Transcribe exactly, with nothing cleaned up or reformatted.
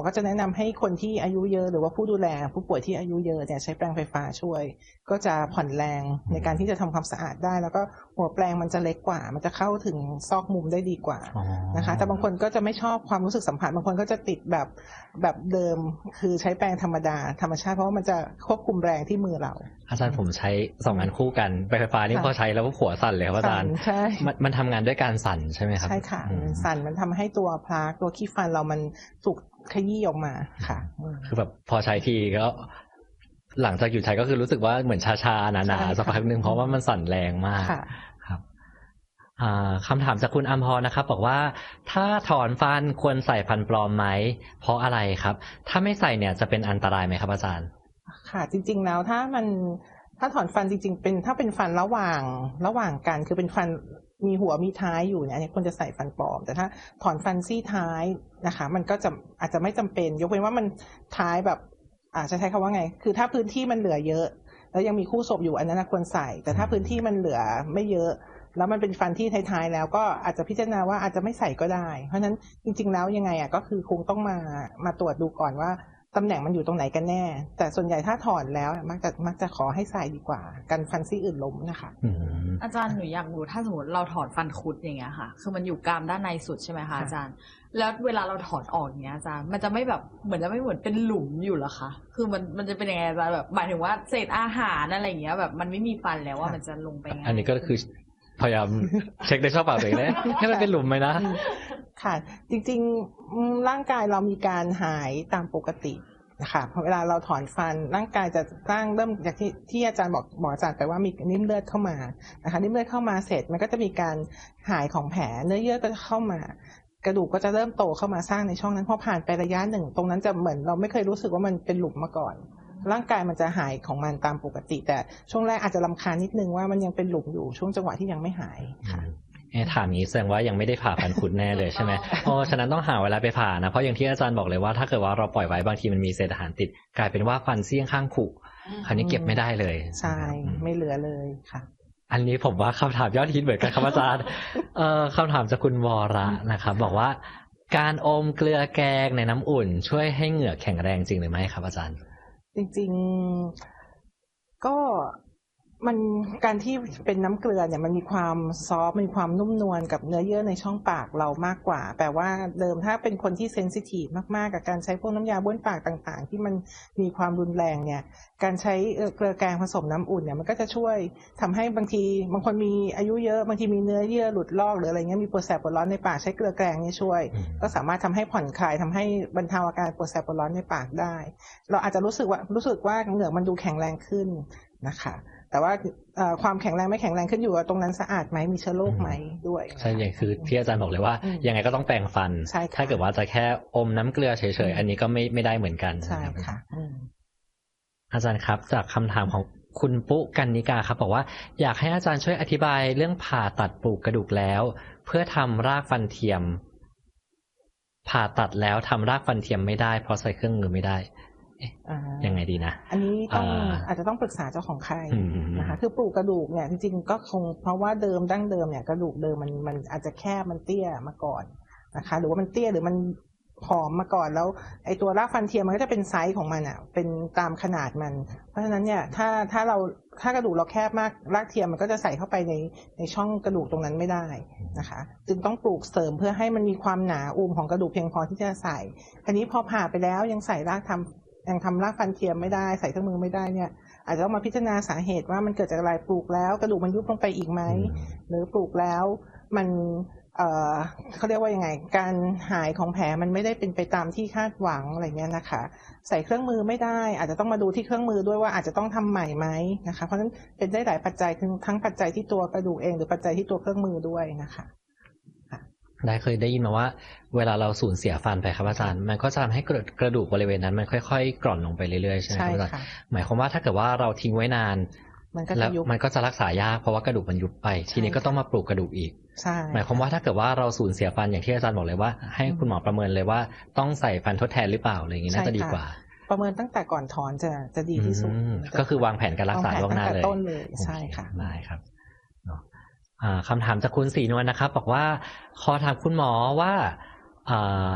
ก็จะแนะนำให้คนที่อายุเยอะหรือว่าผู้ดูแลผู้ป่วยที่อายุเยอะเนี่ยใช้แปรงไฟฟ้าช่วยก็จะผ่อนแรงในการที่จะทำความสะอาดได้แล้วก็หัวแปรงมันจะเล็กกว่ามันจะเข้าถึงซอกมุมได้ดีกว่านะคะแต่บางคนก็จะไม่ชอบความรู้สึกสัมผัสบางคนก็จะติดแบบแบบเดิมคือใช้แปรงธรรมดาธรรมชาติเพราะว่ามันจะควบคุมแรงที่มือเราอาจารย์ผมใช้สองอันคู่กันแปรงไฟฟ้านี่พอใช้แล้วหัวสั่นเลยครับอาจารย์ใช่มันมันทำงานด้วยการสั่นใช่ไหมครับใช่ค่ะสั่นมันทำให้ตัวพลาสตัวขี้ฟันเรามันถูกขยี้ออกมาค่ะคือแบบพอใช้ทีก็หลังจากหยุดใช้ก็คือรู้สึกว่าเหมือนชาๆหนาๆสักพักนึงเพราะว่ามันสั่นแรงมากครับคำถามจากคุณอัมพรนะครับบอกว่าถ้าถอนฟันควรใส่ฟันปลอมไหมเพราะอะไรครับถ้าไม่ใส่เนี่ยจะเป็นอันตรายไหมครับอาจารย์ค่ะจริงๆแล้วถ้ามันถ้าถอนฟันจริงๆเป็นถ้าเป็นฟันระหว่างระหว่างกันคือเป็นฟันมีหัวมีท้ายอยู่เนี่ยอันนี้ควรจะใส่ฟันปลอมแต่ถ้าถอนฟันซี่ท้ายนะคะมันก็จะอาจจะไม่จำเป็นยกเว้นว่ามันท้ายแบบอาจจะใช้คำว่าไงคือถ้าพื้นที่มันเหลือเยอะแล้วยังมีคู่ศพอยู่อันนั้นควรใส่แต่ถ้าพื้นที่มันเหลือไม่เยอะแล้วมันเป็นฟันที่ท้ายๆแล้วก็อาจจะพิจารณาว่าอาจจะไม่ใส่ก็ได้เพราะฉะนั้นจริงๆแล้วยังไงอ่ะก็คือคงต้องมามาตรวจดูก่อนว่าตำแหน่งมันอยู่ตรงไหนกันแน่แต่ส่วนใหญ่ถ้าถอนแล้วมักจะมักจะขอให้ใส่ดีกว่ากันฟันซี่อื่นล้มนะคะอาจารย์หนูอยากรู้ถ้าสมมติเราถอนฟันคุดอย่างเงี้ยค่ะคือมันอยู่กรามด้านในสุดใช่ไหมคะอาจารย์แล้วเวลาเราถอนออกอย่างเงี้ยอาจารย์มันจะไม่แบบเหมือนจะไม่เหมือนเป็นหลุมอยู่หรอคะคือมันมันจะเป็นยังไงอาจารย์แบบหมายถึงว่าเศษอาหารอะไรอย่างเงี้ยแบบมันไม่มีฟันแล้วว่ามันจะลงไปไงอันนี้ก็คือพยายามเช็คในช่องปากตัวเองเลยให้มันเป็นหลุมไหมนะค่ะจริงๆร่างกายเรามีการหายตามปกตินะคะพอเวลาเราถอนฟันร่างกายจะสร้างเริ่มจากที่ที่อาจารย์บอกบอกอาจารย์ไปว่ามีนิ่มเลือดเข้ามานะคะนิ่มเลือดเข้ามาเสร็จมันก็จะมีการหายของแผลเนื้อเยื่อก็จะเข้ามากระดูกก็จะเริ่มโตเข้ามาสร้างในช่องนั้นพอผ่านไประยะหนึ่งตรงนั้นจะเหมือนเราไม่เคยรู้สึกว่ามันเป็นหลุมมาก่อนร่างกายมันจะหายของมันตามปกติแต่ช่วงแรกอาจจะรำคาญนิดนึงว่ามันยังเป็นหลุมอยู่ช่วงจังหวะที่ยังไม่หายค่ะถามนี้แสดงว่ายังไม่ได้ผ่าฟันคุดแน่เลยใช่ไหมเพราะฉะนั้นต้องหาเวลาไปผ่านะเพราะอย่างที่อาจารย์บอกเลยว่าถ้าเกิดว่าเราปล่อยไว้บางทีมันมีเศษอาหารติดกลายเป็นว่าฟันเสี้ยงข้างผุคราวนี้เก็บไม่ได้เลยใช่ไม่เหลือเลยค่ะอันนี้ผมว่าคำถามยอดฮิตเหมือนกันครับอาจารย์เอ่อคำถามจากคุณวระนะครับบอกว่าการอมเกลือแกงในน้ำอุ่นช่วยให้เหงือกแข็งแรงจริงหรือไม่ครับอาจารย์จริงๆก็มันการที่เป็นน้ำเกลือเนี่ยมันมีความซอฟต์มีความนุ่มนวลกับเนื้อเยื่อในช่องปากเรามากกว่าแต่ว่าเดิมถ้าเป็นคนที่เซนซิทีฟมากๆกับการใช้พวกน้ำยาบ้วนปากต่างๆที่มันมีความรุนแรงเนี่ยการใช้เกลือแกงผสมน้ำอุ่นเนี่ยมันก็จะช่วยทำให้บางทีบางคนมีอายุเยอะบางทีมีเนื้อเยื่อหลุดลอกหรืออะไรเงี้ยมีปวดแสบปวดร้อนในปากใช้เกลือแกงนี่ช่วยก็สามารถทำให้ผ่อนคลายทำให้บรรเทาอาการปวดแสบปวดร้อนในปากได้เราอาจจะรู้สึกว่ารู้สึกว่าเหงือกมันดูแข็งแรงขึ้นนะคะแต่ว่าความแข็งแรงไม่แข็งแรงขึ้นอยู่กับตรงนั้นสะอาดไหมมีเชื้อโรคไหมด้วยใช่อย่างคือที่อาจารย์บอกเลยว่ายังไงก็ต้องแปรงฟันถ้าเกิดว่าจะแค่อมน้ำเกลือเฉยๆอันนี้ก็ไม่ไม่ได้เหมือนกันใช่ค่ะอาจารย์ครับจากคำถามของคุณปุ๊กันนิกาครับบอกว่าอยากให้อาจารย์ช่วยอธิบายเรื่องผ่าตัดปลูกกระดูกแล้วเพื่อทำรากฟันเทียมผ่าตัดแล้วทำรากฟันเทียมไม่ได้เพราะใส่เครื่องมือไม่ได้ยังไงดีนะอันนี้ต้องอาจจะต้องปรึกษาเจ้าของไข้นะคะคือปลูกกระดูกเนี่ยจริงๆก็คงเพราะว่าเดิมดั้งเดิมเนี่ยกระดูกเดิมมันมันอาจจะแคบมันเตี้ยมาก่อนนะคะหรือว่ามันเตี้ยหรือมันผอมมาก่อนแล้วไอตัวรากฟันเทียมมันก็จะเป็นไซส์ของมันอ่ะเป็นตามขนาดมันเพราะฉะนั้นเนี่ยถ้าถ้าเราถ้ากระดูกเราแคบมากรากเทียมมันก็จะใส่เข้าไปในในช่องกระดูกตรงนั้นไม่ได้นะคะจึงต้องปลูกเสริมเพื่อให้มันมีความหนาอุ้มของกระดูกเพียงพอที่จะใส่อันนี้พอผ่าไปแล้วยังใส่รากทำยังทำรากฟันเทียมไม่ได้ใส่เครื่องมือไม่ได้เนี่ยอาจจะต้องมาพิจารณาสาเหตุว่ามันเกิดจากอะไรปลูกแล้วกระดูกมันยุบลงไปอีกไหมหรือปลูกแล้วมันเอ่อเขาเรียกว่ายังไงการหายของแผลมันไม่ได้เป็นไปตามที่คาดหวังอะไรเงี้ยนะคะใส่เครื่องมือไม่ได้อาจจะต้องมาดูที่เครื่องมือด้วยว่าอาจจะต้องทำใหม่ไหมนะคะเพราะฉะนั้นเป็นได้หลายปัจจัยทั้งทั้งปัจจัยที่ตัวกระดูกเองหรือปัจจัยที่ตัวเครื่องมือด้วยนะคะได้เคยได้ยินมาว่าเวลาเราสูญเสียฟันไปครับอาจารย์มันก็จะทำให้กระดูกบริเวณนั้นมันค่อยๆกร่อนลงไปเรื่อยๆใช่ไหมครับอาจารย์หมายความว่าถ้าเกิดว่าเราทิ้งไว้นานแล้วมันก็จะรักษายากเพราะว่ากระดูกมันยุบไปทีนี้ก็ต้องมาปลูกกระดูกอีกหมายความว่าถ้าเกิดว่าเราสูญเสียฟันอย่างที่อาจารย์บอกเลยว่าให้คุณหมอประเมินเลยว่าต้องใส่ฟันทดแทนหรือเปล่าอะไรอย่างนี้น่าจะดีกว่าประเมินตั้งแต่ก่อนถอนจะจะดีที่สุดก็คือวางแผนการรักษาล่วงหน้าเลยต้นเลยใช่ค่ะได้ครับคำถามจากคุณศรีนวลนะครับบอกว่าขอถามคุณหมอว่า